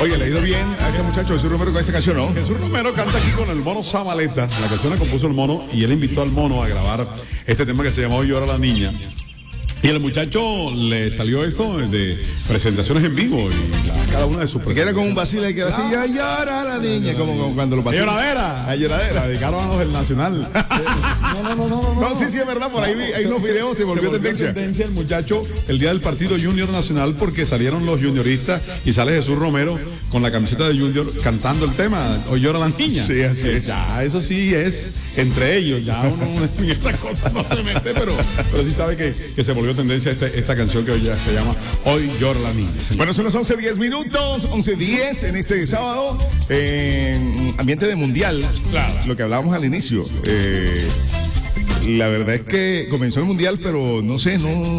Oye, le ha ido bien a este muchacho Jesús Romero con esta canción, ¿no? Jesús Romero canta aquí con el mono Zabaleta. La canción la compuso el mono y él invitó al mono a grabar este tema que se llamó Llora la Niña. Y al muchacho le salió esto de presentaciones en vivo y cada una de sus presentaciones. Que era como un vacile y que era así, ya llora la niña, como cuando lo pasó. ¡Lloradera! ¡A lloradera! La dedicaron a los del Nacional. No, sí, es verdad, por ahí hay unos videos, se volvió tendencia. El muchacho el día del partido Junior Nacional porque salieron los junioristas y sale Jesús Romero con la camiseta de Junior cantando el tema, Hoy llora la niña. Sí, así es. Ya, eso sí es entre ellos, ya uno en esas cosas no se mete, pero sí sabe que se volvió tendencia esta canción que hoy ya se llama Hoy llora la niña. Señor. Bueno, son las 11:10 minutos, 11:10 en este sábado, en ambiente de mundial, Claro. Lo que hablábamos al inicio. La verdad es que comenzó el mundial, pero no sé,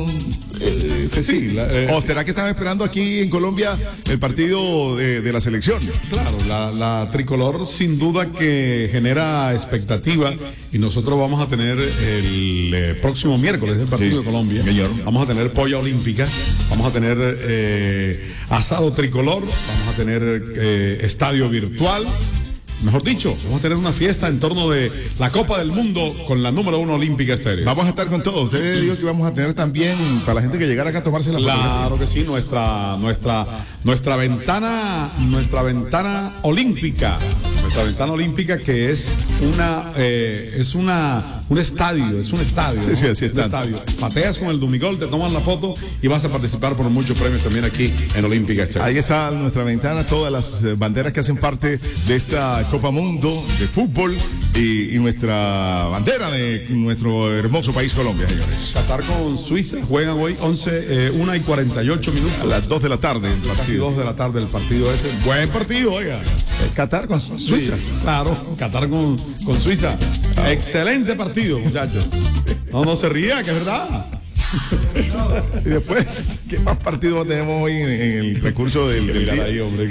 ¿O será que están esperando aquí en Colombia el partido de la selección? Claro, la tricolor sin duda que genera expectativa y nosotros vamos a tener el próximo miércoles el partido de Colombia. Señor. Vamos a tener polla olímpica, vamos a tener asado tricolor, vamos a tener estadio virtual. Mejor dicho, vamos a tener una fiesta en torno de la Copa del Mundo con la número 1 Olímpica Estéreo. Vamos a estar con todos. Ustedes digo que vamos a tener también para la gente que llegara acá a tomarse la foto. Claro que sí, nuestra ventana olímpica. Nuestra ventana olímpica que es un estadio. Sí, ¿no? sí, así está. Un estadio. Pateas con el Dumigol, te toman la foto y vas a participar por muchos premios también aquí en Olímpica Estéreo. Ahí está nuestra ventana, todas las banderas que hacen parte de esta Copa Mundo de fútbol y nuestra bandera de nuestro hermoso país Colombia, señores. Qatar con Suiza juegan hoy 1:48 minutos. A las 2 de la tarde. Casi 2 de la tarde el partido ese. Buen partido, oiga. Qatar con Suiza. Sí, claro, Qatar con Suiza. Excelente partido, muchachos. No se ría, que es verdad. Y después, ¿qué más partidos tenemos hoy en el recurso del día? Ahí, hombre.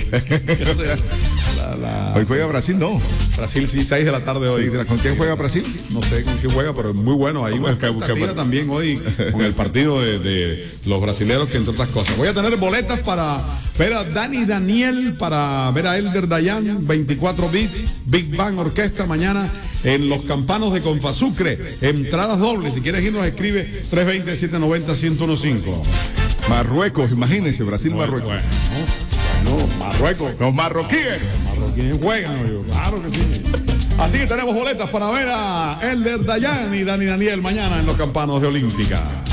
Hoy juega Brasil, ¿no? Brasil, sí, 6 de la tarde hoy. Sí, ¿con quién juega Brasil? No sé con quién juega, pero es muy bueno. Ahí expectativa también hoy con el partido de los brasileros, que entre otras cosas. Voy a tener boletas para ver a Dani Daniel, para ver a Elder Dayan, 24 bits, Big Bang Orquesta mañana en Los Campanos de Confasucre. Entradas dobles. Si quieres ir, nos escribe 320-790-1015. Marruecos, imagínense, Brasil-Marruecos. Bueno, Marruecos. Los marroquíes. Los marroquíes juegan, oye, claro que sí. Así que tenemos boletas para ver a Elder Dayan y Dani Daniel mañana en Los Campanos de Olímpica.